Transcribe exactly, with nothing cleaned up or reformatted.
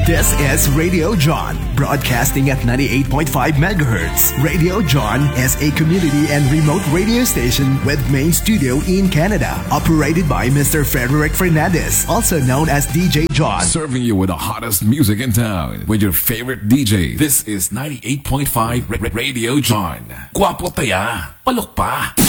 This is Radio John, broadcasting at ninety-eight point five megahertz. Radio John is a community and remote radio station with main studio in Canada, operated by Mister Frederick Fernandez, also known as D J John. Serving you with the hottest music in town with your favorite D J. This is ninety-eight point five Radio John. Guwapo taya, palok pa.